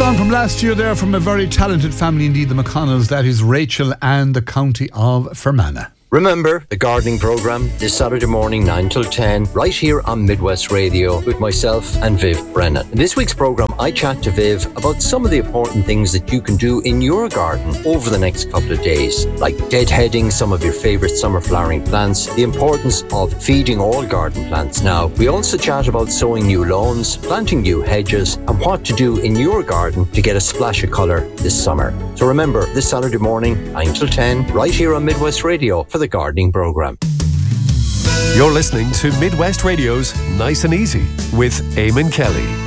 on from last year there from a very talented family indeed, the McConnells. That is Rachel and the county of Fermanagh. Remember, the gardening programme this Saturday morning 9 till 10, right here on Midwest Radio with myself and Viv Brennan. In this week's programme, I chat to Viv about some of the important things that you can do in your garden over the next couple of days, like deadheading some of your favourite summer flowering plants, the importance of feeding all garden plants now. We also chat about sowing new lawns, planting new hedges, and what to do in your garden to get a splash of colour this summer. So remember, this Saturday morning, 9 till 10, right here on Midwest Radio for the gardening programme. You're listening to Midwest Radio's Nice and Easy with Eamon Kelly.